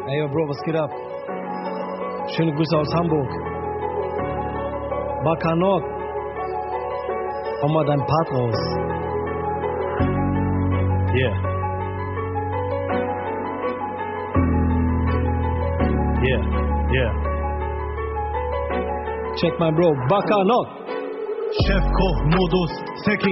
Ey, yo, Bro, was geht ab? Schöne Grüße aus Hamburg. Bakanot. Hau mal deinen Part raus. Yeah. Yeah. Check my Bro. Bakanot. Chefkoch-Modus, Secking